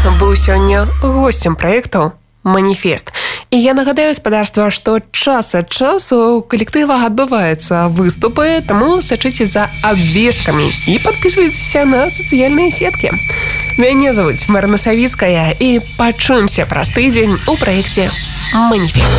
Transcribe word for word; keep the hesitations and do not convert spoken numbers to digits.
быў сёння госцем праекту «Маніфест». І я нагадаю спадарства, што час ад часу у калектыва адбываюцца выступы, таму сачыце за абвесткамі і падпісвайцеся на сацыяльныя сеткі. Мяне завуць Марна Савіцкая, і пачуемся праз тыдзень у праекце «Маніфест».